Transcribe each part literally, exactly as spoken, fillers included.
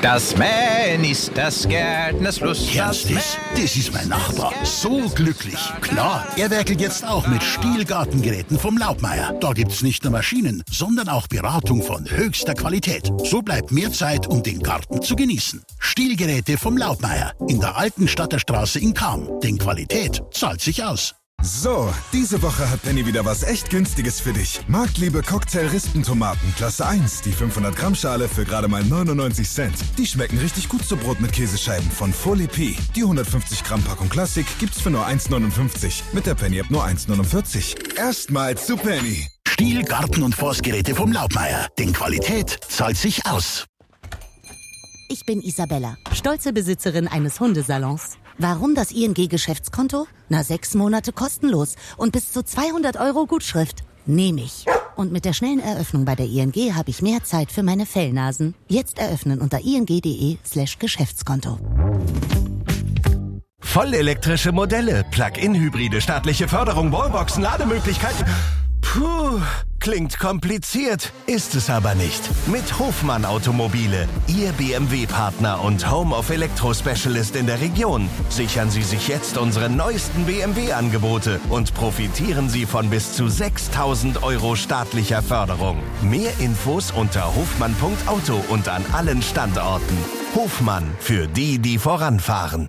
Das Mähen ist das Gärtners Lust. Kennst das? Das ist mein Nachbar. So glücklich. Klar, er werkelt jetzt auch mit Stihl-Gartengeräten vom Laubmeier. Da gibt's nicht nur Maschinen, sondern auch Beratung von höchster Qualität. So bleibt mehr Zeit, um den Garten zu genießen. Stihlgeräte vom Laubmeier in der alten Stadterstraße in Cham. Denn Qualität zahlt sich aus. So, diese Woche hat Penny wieder was echt Günstiges für dich. Marktliebe Cocktail-Rispentomaten, Klasse eins, die fünfhundert Gramm Schale für gerade mal neunundneunzig Cent. Die schmecken richtig gut zu Brot mit Käsescheiben von Folipi. Die hundertfünfzig Gramm Packung Klassik gibt's für nur eins neunundfünfzig. Mit der Penny-App nur eins neunundvierzig. Erstmals zu Penny. Stihl, Garten- und Forstgeräte vom Laubmeier. Denn Qualität zahlt sich aus. Ich bin Isabella, stolze Besitzerin eines Hundesalons. Warum das I N G-Geschäftskonto? Na, sechs Monate kostenlos und bis zu zweihundert Euro Gutschrift. Nehme ich. Und mit der schnellen Eröffnung bei der I N G habe ich mehr Zeit für meine Fellnasen. Jetzt eröffnen unter ing.de slash Geschäftskonto. Vollelektrische Modelle, Plug-in-Hybride, staatliche Förderung, Wallboxen, Lademöglichkeiten. Puh, klingt kompliziert, ist es aber nicht. Mit Hofmann Automobile, Ihr B M W-Partner und Home of Electro Specialist in der Region. Sichern Sie sich jetzt unsere neuesten B M W-Angebote und profitieren Sie von bis zu sechstausend Euro staatlicher Förderung. Mehr Infos unter hofmann punkt auto und an allen Standorten. Hofmann, für die, die voranfahren.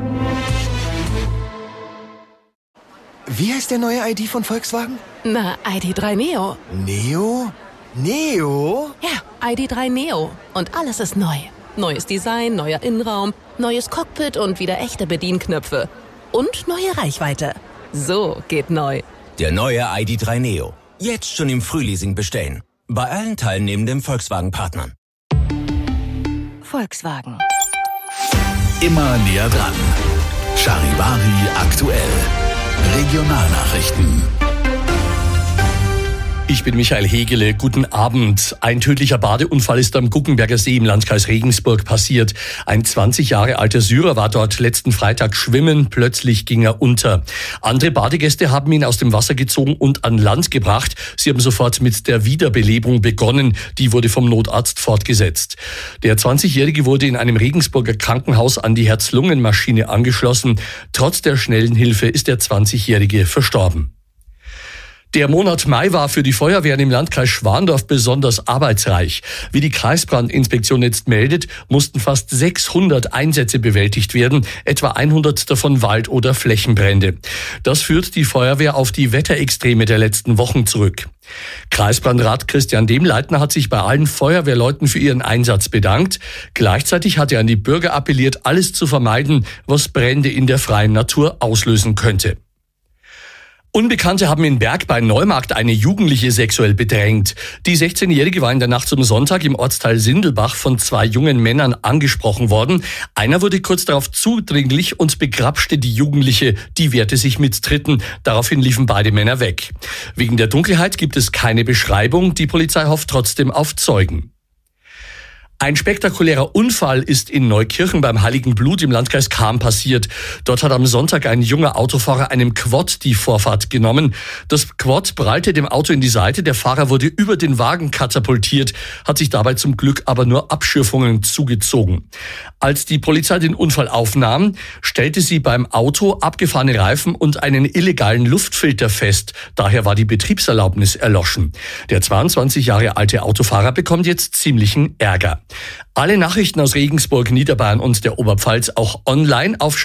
Wie heißt der neue I D von Volkswagen? Na, I D drei Neo. Neo? Neo? Ja, I D drei Neo. Und alles ist neu. Neues Design, neuer Innenraum, neues Cockpit und wieder echte Bedienknöpfe. Und neue Reichweite. So geht neu. Der neue I D drei Neo. Jetzt schon im Frühleasing bestellen. Bei allen teilnehmenden Volkswagen-Partnern. Volkswagen. Immer näher dran. Charivari aktuell. Regionalnachrichten. Ich bin Michael Hegele. Guten Abend. Ein tödlicher Badeunfall ist am Guggenberger See im Landkreis Regensburg passiert. Ein zwanzig Jahre alter Syrer war dort letzten Freitag schwimmen. Plötzlich ging er unter. Andere Badegäste haben ihn aus dem Wasser gezogen und an Land gebracht. Sie haben sofort mit der Wiederbelebung begonnen. Die wurde vom Notarzt fortgesetzt. Der zwanzigjährige wurde in einem Regensburger Krankenhaus an die Herz-Lungen-Maschine angeschlossen. Trotz der schnellen Hilfe ist der zwanzigjährige verstorben. Der Monat Mai war für die Feuerwehren im Landkreis Schwandorf besonders arbeitsreich. Wie die Kreisbrandinspektion jetzt meldet, mussten fast sechshundert Einsätze bewältigt werden, etwa hundert davon Wald- oder Flächenbrände. Das führt die Feuerwehr auf die Wetterextreme der letzten Wochen zurück. Kreisbrandrat Christian Demleitner hat sich bei allen Feuerwehrleuten für ihren Einsatz bedankt. Gleichzeitig hat er an die Bürger appelliert, alles zu vermeiden, was Brände in der freien Natur auslösen könnte. Unbekannte haben in Berg bei Neumarkt eine Jugendliche sexuell bedrängt. Die sechzehnjährige war in der Nacht zum Sonntag im Ortsteil Sindelbach von zwei jungen Männern angesprochen worden. Einer wurde kurz darauf zudringlich und begrapschte die Jugendliche. Die wehrte sich mit Tritten. Daraufhin liefen beide Männer weg. Wegen der Dunkelheit gibt es keine Beschreibung. Die Polizei hofft trotzdem auf Zeugen. Ein spektakulärer Unfall ist in Neukirchen beim Heiligen Blut im Landkreis Cham passiert. Dort hat am Sonntag ein junger Autofahrer einem Quad die Vorfahrt genommen. Das Quad prallte dem Auto in die Seite, der Fahrer wurde über den Wagen katapultiert, hat sich dabei zum Glück aber nur Abschürfungen zugezogen. Als die Polizei den Unfall aufnahm, stellte sie beim Auto abgefahrene Reifen und einen illegalen Luftfilter fest. Daher war die Betriebserlaubnis erloschen. Der zweiundzwanzig Jahre alte Autofahrer bekommt jetzt ziemlichen Ärger. Alle Nachrichten aus Regensburg, Niederbayern und der Oberpfalz auch online auf